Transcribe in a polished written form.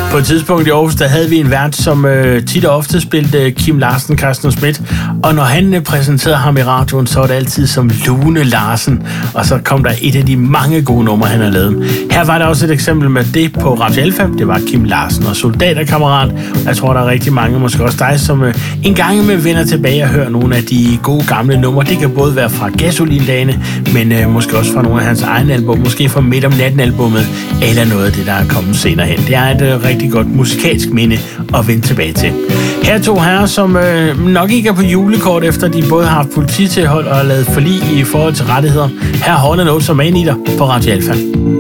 På et tidspunkt i Aarhus, der havde vi en vært, som tit og ofte spillede Kim Larsen, Carsten Schmidt. Og når han præsenterede ham i radioen, så var det altid som Lune Larsen. Og så kom der et af de mange gode numre, han har lavet. Her var der også et eksempel med det på Radio Alfa. Det var Kim Larsen og Soldaterkammerat. Jeg tror, der er rigtig mange, måske også dig, som en gang med vender tilbage og hører nogle af de gode gamle numre. Det kan både være fra Gasolindagene, men måske også fra nogle af hans egne album, måske fra Midt om Natten-albummet, eller noget af det, der er kommet senere hen. Det er et rigtig godt musikalsk minde at vende tilbage til. Her er to herrer, som nok ikke er på julekort, efter de både har haft polititilhold og lavet forlig i forhold til rettigheder. Her er Hall & Oates og Man Eater på Radio Alfa.